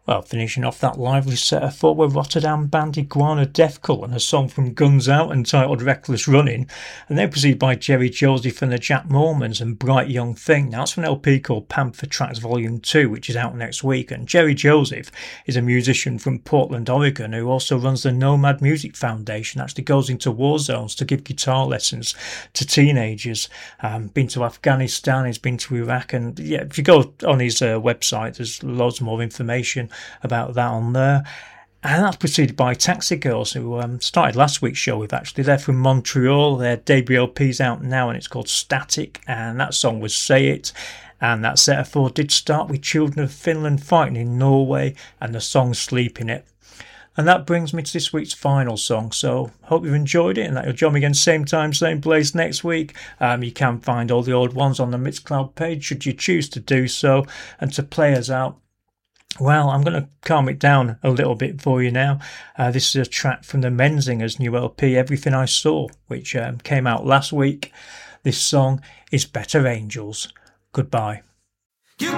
Well, finishing off that lively set I thought were Rotterdam band Iguana Deathcult and a song from Guns Out entitled Reckless Running, and then preceded by Jerry Joseph and the Jack Mormons and Bright Young Thing. Now, that's from an LP called Panther Tracks Volume 2, which is out next week, and Jerry Joseph is a musician from Portland, Oregon, who also runs the Nomad Music Foundation, actually goes into war zones to give guitar lessons to teenagers. Been to Afghanistan, he's been to Iraq, and yeah, if you go on his website, there's loads more information about that on there. And that's preceded by Taxi Girls, who started last week's show with. Actually, they're from Montreal. Their debut LP's out now and it's called Static, and that song was Say It. And that set of four did start with Children of Finland fighting in Norway and the song Sleep in It. And that brings me to this week's final song, so hope you've enjoyed it and that you'll join me again same time, same place next week. You can find all the old ones on the Mixcloud page should you choose to do so. And to play us out, well, I'm going to calm it down a little bit for you now. This is a track from the Menzingers' new LP, Everything I Saw, which came out last week. This song is Better Angels. Goodbye.